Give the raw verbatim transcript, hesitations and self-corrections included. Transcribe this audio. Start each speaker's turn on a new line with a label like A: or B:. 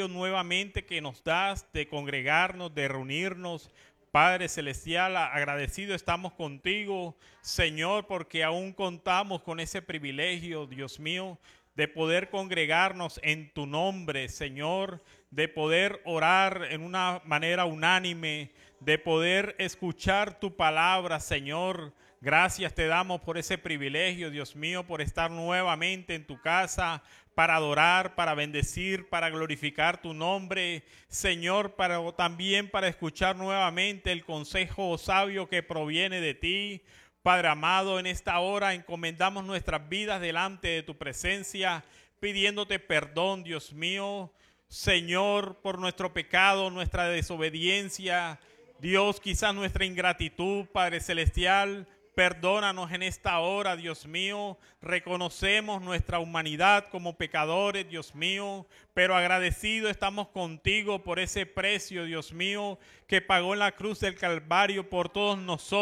A: privilegio nuevamente que nos das de congregarnos, de reunirnos. Padre Celestial, agradecido estamos contigo, Señor, porque aún contamos con ese privilegio, Dios mío, de poder congregarnos en tu nombre, Señor, de poder orar en una manera unánime, de poder escuchar tu palabra, Señor. Gracias te damos por ese privilegio, Dios mío, por estar nuevamente en tu casa, para adorar, para bendecir, para glorificar tu nombre, Señor, para, también para escuchar nuevamente el consejo sabio que proviene de ti. Padre amado, en esta hora encomendamos nuestras vidas delante de tu presencia, pidiéndote perdón, Dios mío, Señor, por nuestro pecado, nuestra desobediencia, Dios, quizás nuestra ingratitud, Padre Celestial. Perdónanos en esta hora, Dios mío. Reconocemos nuestra humanidad como pecadores, Dios mío, pero agradecidos estamos contigo por ese precio, Dios mío, que pagó en la cruz del Calvario por todos nosotros.